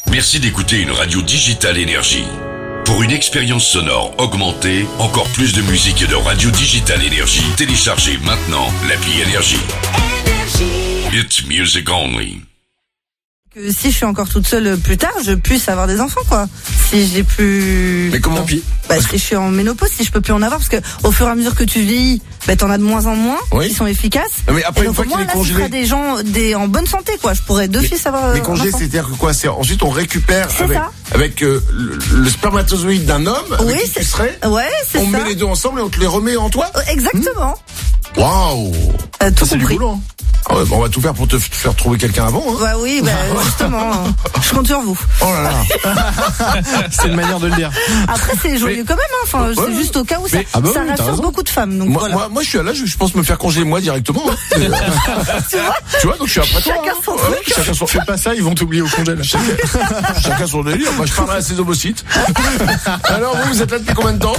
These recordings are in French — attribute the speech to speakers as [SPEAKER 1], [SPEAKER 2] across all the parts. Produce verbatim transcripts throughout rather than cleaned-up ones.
[SPEAKER 1] Merci d'écouter une radio digitale Énergie. Pour une expérience sonore augmentée, encore plus de musique et de radio digitale Énergie, téléchargez maintenant l'appli Énergie. It's music only.
[SPEAKER 2] Que si je suis encore toute seule plus tard, je puisse avoir des enfants, quoi. Si j'ai plus...
[SPEAKER 3] Mais comment?
[SPEAKER 2] Bah, si je suis en ménopause, si je peux plus en avoir, parce que au fur et à mesure que tu vieillis, bah, t'en as de moins en moins,
[SPEAKER 3] oui.
[SPEAKER 2] qui sont efficaces.
[SPEAKER 3] Mais après, une fois qu'il est
[SPEAKER 2] là,
[SPEAKER 3] congelé.
[SPEAKER 2] Ce sera des gens, des, en bonne santé, quoi. Je pourrais deux fils avoir.
[SPEAKER 3] Les congés, c'est-à-dire que quoi? C'est, ensuite, on récupère
[SPEAKER 2] c'est
[SPEAKER 3] avec,
[SPEAKER 2] ça.
[SPEAKER 3] avec euh, le, le spermatozoïde d'un homme,
[SPEAKER 2] oui,
[SPEAKER 3] avec qui tu serais.
[SPEAKER 2] Ouais, c'est
[SPEAKER 3] on
[SPEAKER 2] ça.
[SPEAKER 3] met les deux ensemble et on te les remet en toi?
[SPEAKER 2] Exactement.
[SPEAKER 3] Waouh!
[SPEAKER 2] Euh, tout
[SPEAKER 3] ça, c'est
[SPEAKER 2] compris.
[SPEAKER 3] du boulot, hein. Ah ouais, bon, on va tout faire pour te f- faire trouver quelqu'un avant, hein.
[SPEAKER 2] Bah oui, bah, justement. hein. Je compte sur vous.
[SPEAKER 3] Oh là là.
[SPEAKER 4] C'est une manière de le dire.
[SPEAKER 2] Après, c'est joyeux
[SPEAKER 3] Mais-
[SPEAKER 2] quand même, hein. Enfin,
[SPEAKER 3] Ouais.
[SPEAKER 2] c'est juste au cas où ça,
[SPEAKER 3] Mais-
[SPEAKER 4] ah bah
[SPEAKER 2] ça
[SPEAKER 4] oui, t'as
[SPEAKER 2] rassure
[SPEAKER 4] raison.
[SPEAKER 2] beaucoup de femmes. Donc
[SPEAKER 3] Moi,
[SPEAKER 2] voilà.
[SPEAKER 3] moi, moi, je suis à l'âge où je pense me faire congeler moi directement. Hein.
[SPEAKER 2] tu vois,
[SPEAKER 3] Tu vois, donc je suis après toi.
[SPEAKER 2] Chacun
[SPEAKER 3] hein.
[SPEAKER 2] son
[SPEAKER 3] Ouais,
[SPEAKER 2] truc.
[SPEAKER 3] Chacun son.
[SPEAKER 4] Fais pas ça, ils vont t'oublier au congèle.
[SPEAKER 3] Chacun son délire. Moi, je parlerai à ses ovocytes. Alors, vous, vous êtes là depuis combien de temps?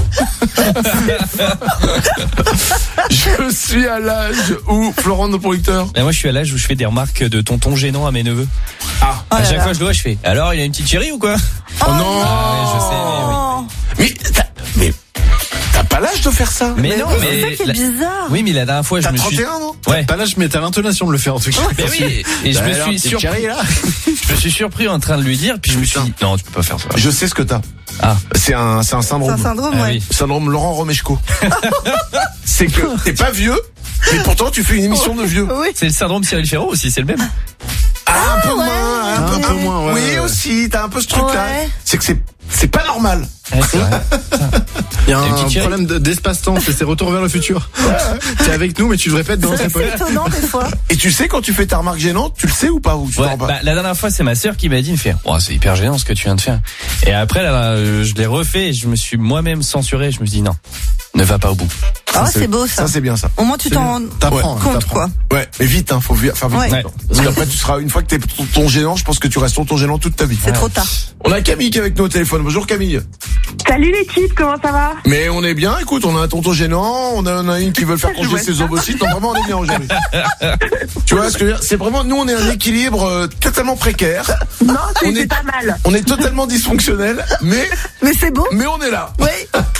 [SPEAKER 3] Je suis à l'âge où, Florent, notre producteur.
[SPEAKER 5] Ben moi je suis à l'âge où je fais des remarques de tonton gênant à mes neveux.
[SPEAKER 3] Ah.
[SPEAKER 2] Oh
[SPEAKER 5] À
[SPEAKER 2] là
[SPEAKER 5] chaque
[SPEAKER 2] là.
[SPEAKER 5] fois je le vois, je fais. Alors il a une petite chérie ou quoi?
[SPEAKER 3] Oh non.
[SPEAKER 5] Ah ouais, je sais, mais oui.
[SPEAKER 2] Oh.
[SPEAKER 3] Mais, t'as, mais, t'as pas l'âge de faire ça?
[SPEAKER 5] Mais,
[SPEAKER 2] Mais
[SPEAKER 5] non,
[SPEAKER 2] oui,
[SPEAKER 5] mais
[SPEAKER 2] c'est ça qui est
[SPEAKER 5] la-
[SPEAKER 2] bizarre.
[SPEAKER 5] oui, mais la dernière fois je
[SPEAKER 3] T'as
[SPEAKER 5] me
[SPEAKER 3] trente
[SPEAKER 5] suis.
[SPEAKER 3] et un, non?
[SPEAKER 5] Ouais.
[SPEAKER 4] Pas l'âge, mais t'as l'intonation de le faire en tout cas.
[SPEAKER 5] Mais oui, et je
[SPEAKER 3] Bah
[SPEAKER 5] me
[SPEAKER 3] alors,
[SPEAKER 5] suis
[SPEAKER 3] t'es
[SPEAKER 5] surpris.
[SPEAKER 3] carré, là.
[SPEAKER 5] Je me suis surpris en train de lui dire, puis je me suis dit non, tu peux pas faire ça.
[SPEAKER 3] Je sais ce que t'as.
[SPEAKER 5] Ah.
[SPEAKER 3] C'est un, c'est un
[SPEAKER 2] C'est
[SPEAKER 3] syndrome.
[SPEAKER 2] un syndrome,
[SPEAKER 5] Ah
[SPEAKER 2] ouais.
[SPEAKER 5] oui.
[SPEAKER 3] Syndrome Laurent Romeshko. C'est que t'es pas vieux, mais pourtant tu fais une émission de vieux.
[SPEAKER 2] Oui.
[SPEAKER 5] C'est le syndrome Cyril Ferraud aussi, c'est le même.
[SPEAKER 3] Ah, un peu
[SPEAKER 2] ouais.
[SPEAKER 3] moins, un,
[SPEAKER 4] Un
[SPEAKER 3] peu,
[SPEAKER 4] peu moins, ouais,
[SPEAKER 3] Oui,
[SPEAKER 4] ouais.
[SPEAKER 3] aussi, t'as un peu ce truc-là.
[SPEAKER 2] Ouais.
[SPEAKER 3] C'est que c'est, c'est pas normal.
[SPEAKER 5] Ouais, c'est vrai.
[SPEAKER 4] Il y a
[SPEAKER 5] Une petite
[SPEAKER 4] un
[SPEAKER 5] chérie.
[SPEAKER 4] problème de- d'espace-temps, c'est c'est retour vers le futur. T'es avec nous, mais tu devrais pas être dans
[SPEAKER 2] C'est
[SPEAKER 4] ta poche.
[SPEAKER 2] étonnant des fois.
[SPEAKER 3] Et tu sais quand tu fais ta remarque gênante, tu le sais ou pas, ou tu t'en
[SPEAKER 5] Ouais,
[SPEAKER 3] rends pas?
[SPEAKER 5] bah, la dernière fois, c'est ma sœur qui m'a dit, me fait, oh, c'est hyper gênant ce que tu viens de faire. Et après, là, euh, je l'ai refait et je me suis moi-même censuré. Je me suis dit, non, ne va pas au bout.
[SPEAKER 2] Ah,
[SPEAKER 3] Ça,
[SPEAKER 2] c'est beau ça.
[SPEAKER 3] Ça c'est bien ça.
[SPEAKER 2] Au moins tu
[SPEAKER 4] C'est
[SPEAKER 2] t'en
[SPEAKER 4] bien. T'apprends,
[SPEAKER 2] rends compte,
[SPEAKER 4] t'apprends.
[SPEAKER 2] quoi.
[SPEAKER 3] Ouais, mais vite, hein, faut vi- faire vite.
[SPEAKER 2] Ouais.
[SPEAKER 5] Ouais.
[SPEAKER 3] Parce qu'après tu seras, une fois que t'es ton gênant, je pense que tu restes ton gênant toute ta vie.
[SPEAKER 2] C'est trop tard.
[SPEAKER 3] On a Camille qui est avec nous au téléphone. Bonjour Camille.
[SPEAKER 6] Salut l'équipe, comment ça va?
[SPEAKER 3] Mais on est bien, écoute, on a un tonton gênant, on a, on a une qui veut faire
[SPEAKER 6] Je
[SPEAKER 3] congeler
[SPEAKER 6] vois
[SPEAKER 3] ses
[SPEAKER 6] ça.
[SPEAKER 3] ovocytes, donc vraiment on est bien aujourd'hui. Tu vois ce que je veux dire? C'est vraiment, nous on est un équilibre euh, totalement précaire,
[SPEAKER 6] Non, c'est
[SPEAKER 3] On est-
[SPEAKER 6] c'est pas mal.
[SPEAKER 3] on est totalement dysfonctionnel, mais,
[SPEAKER 2] Mais c'est beau.
[SPEAKER 3] mais on est là.
[SPEAKER 2] Oui.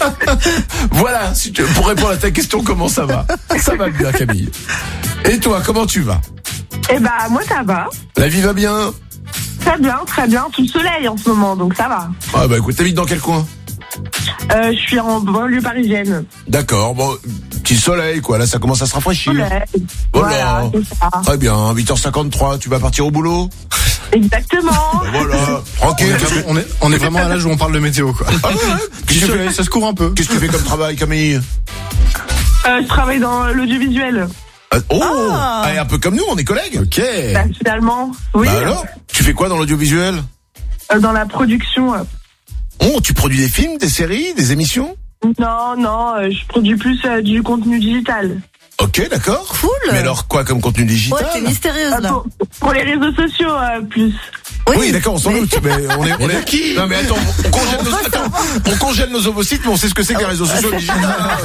[SPEAKER 3] Voilà, si tu, pour répondre à ta question, comment ça va? Ça va bien Camille. Et toi, comment tu vas?
[SPEAKER 6] Eh bah moi ça va.
[SPEAKER 3] La vie va bien?
[SPEAKER 6] Très bien, très bien. Tout le soleil en ce moment, donc ça va.
[SPEAKER 3] Ah bah écoute, t'habites dans quel coin?
[SPEAKER 6] Euh, je suis en banlieue parisienne.
[SPEAKER 3] D'accord, bon, petit soleil quoi, là ça commence à se rafraîchir.
[SPEAKER 6] Soleil.
[SPEAKER 3] Voilà.
[SPEAKER 6] Voilà, c'est ça.
[SPEAKER 3] Très bien, huit heures cinquante-trois, tu vas partir au boulot?
[SPEAKER 6] Exactement.
[SPEAKER 3] Voilà,
[SPEAKER 4] On
[SPEAKER 3] tranquille.
[SPEAKER 4] est, on, est, on est vraiment à l'âge où on parle de météo, quoi.
[SPEAKER 3] Ah ouais, ouais.
[SPEAKER 4] Petit
[SPEAKER 3] Qu'est-ce que tu
[SPEAKER 4] soleil,
[SPEAKER 3] fais
[SPEAKER 4] ça se court un peu.
[SPEAKER 3] Qu'est-ce que tu fais comme travail, Camille?
[SPEAKER 6] Euh, je travaille dans l'audiovisuel.
[SPEAKER 3] Ah, Oh,
[SPEAKER 2] Ah.
[SPEAKER 3] ah, et un peu comme nous, on est collègues.
[SPEAKER 4] Ok.
[SPEAKER 6] Bah, finalement, oui.
[SPEAKER 3] Bah alors, tu fais quoi dans l'audiovisuel?
[SPEAKER 6] Euh, dans la production. euh.
[SPEAKER 3] Oh, tu produis des films, des séries, des émissions?
[SPEAKER 6] Non, non, euh, je produis plus euh, du contenu digital.
[SPEAKER 3] Ok, d'accord.
[SPEAKER 2] Cool.
[SPEAKER 3] Mais alors quoi comme contenu digital?
[SPEAKER 2] Ouais, t'es mystérieuse
[SPEAKER 6] Euh,
[SPEAKER 2] là.
[SPEAKER 6] pour, pour les réseaux sociaux, euh, plus.
[SPEAKER 3] Oui, d'accord, on s'en
[SPEAKER 2] mais-
[SPEAKER 3] doute. Mais on est, on est qui? Non mais attends, on congèle nos, attends, on congèle nos ovocytes, mais on sait ce que c'est que les réseaux sociaux digitales.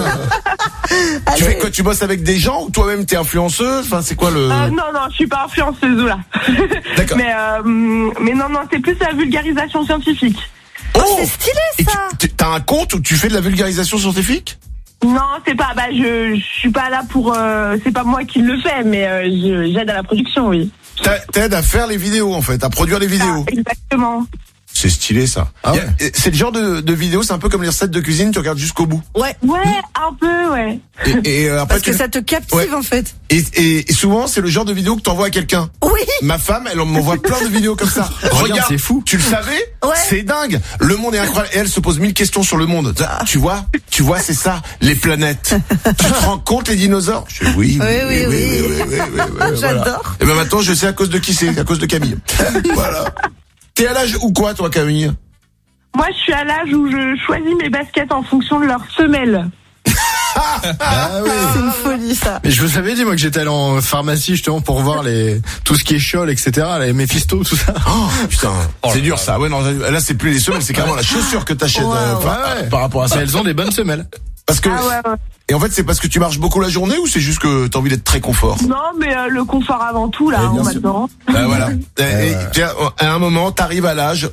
[SPEAKER 3] Tu fais quoi? Tu bosses avec des gens ou toi-même t'es influenceuse? Enfin, c'est quoi le?
[SPEAKER 6] Euh, non, non, je suis pas influenceuse là.
[SPEAKER 3] D'accord.
[SPEAKER 6] Mais, euh, mais non, non, c'est plus la vulgarisation scientifique.
[SPEAKER 2] Oh, c'est stylé
[SPEAKER 3] Et
[SPEAKER 2] ça.
[SPEAKER 3] tu t'as un compte où tu fais de la vulgarisation scientifique?
[SPEAKER 6] Non, c'est pas. Bah, je, je suis pas là pour. Euh, c'est pas moi qui le fais, mais euh, je- j'aide à la production, oui.
[SPEAKER 3] T'a- T'aides à faire les vidéos en fait, à produire les vidéos.
[SPEAKER 6] Ah, exactement.
[SPEAKER 3] C'est stylé ça.
[SPEAKER 4] Ah
[SPEAKER 3] Y a-
[SPEAKER 4] ouais.
[SPEAKER 3] C'est le genre de, de vidéo, c'est un peu comme les recettes de cuisine, tu regardes jusqu'au bout.
[SPEAKER 2] Ouais.
[SPEAKER 6] Ouais, un peu, ouais.
[SPEAKER 3] Et, et, euh, après
[SPEAKER 2] Parce que
[SPEAKER 3] tu-
[SPEAKER 2] ça te captive
[SPEAKER 3] Ouais.
[SPEAKER 2] en fait.
[SPEAKER 3] et, et- et souvent c'est le genre de vidéo que t'envoies à quelqu'un.
[SPEAKER 2] Oui.
[SPEAKER 3] Ma femme, elle m'envoie plein de vidéos comme ça.
[SPEAKER 4] Regarde, c'est fou.
[SPEAKER 3] Tu le savais?
[SPEAKER 2] Ouais.
[SPEAKER 3] C'est dingue. Le monde est incroyable. Et elle se pose mille questions sur le monde. Tu vois? Tu vois, c'est ça, les planètes. Tu te rends compte, les dinosaures? Je fais oui, oui,
[SPEAKER 2] Oui, oui, oui.
[SPEAKER 3] oui, oui, oui, oui, oui,
[SPEAKER 2] J'adore.
[SPEAKER 3] Et ben maintenant, je sais à cause de qui c'est, à cause de Camille. Voilà. T'es à l'âge où quoi, toi, Camille?
[SPEAKER 6] Moi, je suis à l'âge où je choisis mes baskets en fonction de leur semelle.
[SPEAKER 4] Ah oui.
[SPEAKER 2] C'est une folie ça.
[SPEAKER 4] Mais je vous avais dit moi que j'étais allé en pharmacie justement pour voir les tout ce qui est chiol, et cetera. Les Mephisto, tout ça.
[SPEAKER 3] Oh, putain.
[SPEAKER 5] Oh
[SPEAKER 3] c'est
[SPEAKER 5] là
[SPEAKER 3] dur
[SPEAKER 5] là.
[SPEAKER 3] ça. Ouais, non, là, c'est plus les semelles, c'est carrément la chaussure que t'achètes,
[SPEAKER 2] Wow.
[SPEAKER 3] euh, par,
[SPEAKER 4] Ouais, ouais.
[SPEAKER 3] par rapport à ça.
[SPEAKER 4] Mais elles ont des bonnes semelles.
[SPEAKER 3] Parce que,
[SPEAKER 6] Ah ouais, ouais.
[SPEAKER 3] et en fait, c'est parce que tu marches beaucoup la journée ou c'est juste que t'as envie d'être très confort?
[SPEAKER 6] Non, mais euh, le confort avant tout, là,
[SPEAKER 3] Ouais,
[SPEAKER 6] hein,
[SPEAKER 3] bien sûr.
[SPEAKER 6] maintenant.
[SPEAKER 3] Ben voilà. Et, et, tiens, à un moment, t'arrives à l'âge